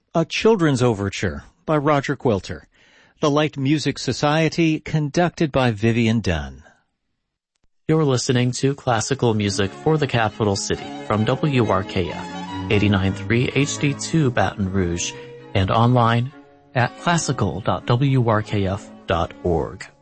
a children's overture by Roger Quilter. The Light Music Society, conducted by Vivian Dunn. You're listening to Classical Music for the Capital City from WRKF, 89.3 HD2 Baton Rouge, and online at classical.wrkf.org.